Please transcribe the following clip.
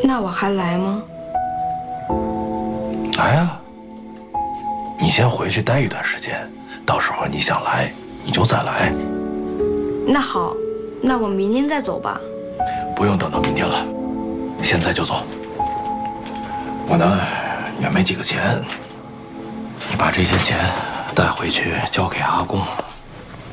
那我还来吗？ 来呀！你先回去待一段时间，到时候你想来，你就再来。 那好，那我明天再走吧。 不用等到明天了，现在就走。我呢，也没几个钱，你把这些钱带回去交给阿公。